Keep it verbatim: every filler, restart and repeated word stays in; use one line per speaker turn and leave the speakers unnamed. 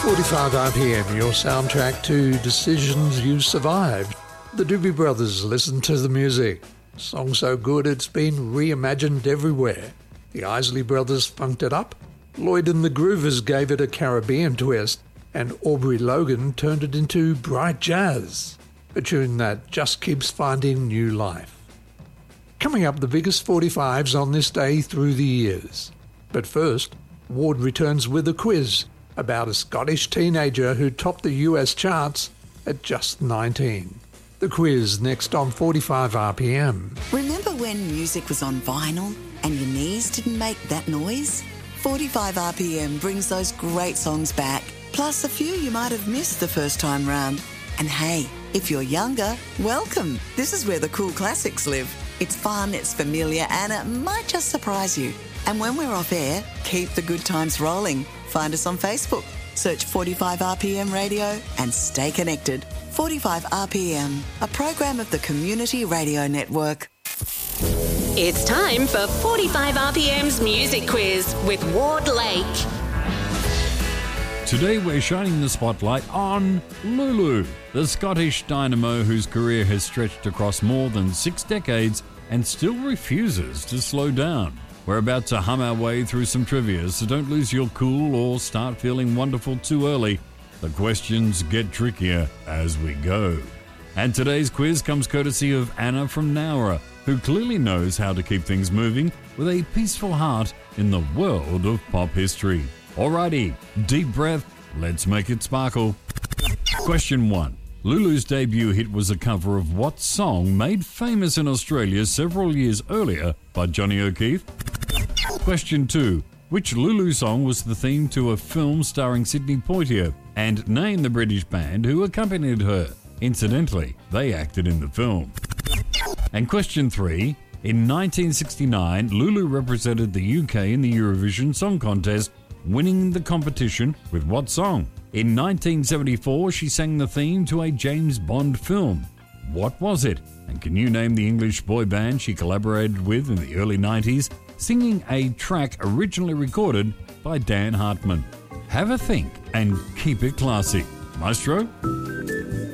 forty-five R P M, your soundtrack to decisions you survived. The Doobie Brothers, Listen to the Music. Song so good it's been reimagined everywhere. The Isley Brothers funked it up. Lloyd and the Groovers gave it a Caribbean twist. And Aubrey Logan turned it into bright jazz. A tune that just keeps finding new life. Coming up, the biggest forty-fives on this day through the years. But first, Ward returns with a quiz about a Scottish teenager who topped the U S charts at just nineteen. The quiz next on forty-five R P M.
Remember when music was on vinyl and your knees didn't make that noise? forty-five R P M brings those great songs back, plus a few you might have missed the first time round. And hey, if you're younger, welcome. This is where the cool classics live. It's fun, it's familiar, and it might just surprise you. And when we're off air, keep the good times rolling. Find us on Facebook. Search forty-five R P M Radio and stay connected. forty-five R P M, a program of the Community Radio Network.
It's time for forty-five R P M's Music Quiz with Ward Lake.
Today we're shining the spotlight on Lulu, the Scottish dynamo whose career has stretched across more than six decades and still refuses to slow down. We're about to hum our way through some trivia, so don't lose your cool or start feeling wonderful too early. The questions get trickier as we go. And today's quiz comes courtesy of Anna from Nowra, who clearly knows how to keep things moving with a peaceful heart in the world of pop history. Alrighty, deep breath, let's make it sparkle. Question one. Lulu's debut hit was a cover of what song made famous in Australia several years earlier by Johnny O'Keefe? Question two. Which Lulu song was the theme to a film starring Sidney Poitier? And name the British band who accompanied her. Incidentally, they acted in the film. And question three. In nineteen sixty-nine, Lulu represented the U K in the Eurovision Song Contest, winning the competition with what song? In nineteen seventy-four, she sang the theme to a James Bond film. What was it? And can you name the English boy band she collaborated with in the early nineties, singing a track originally recorded by Dan Hartman? Have a think and keep it classy. Maestro?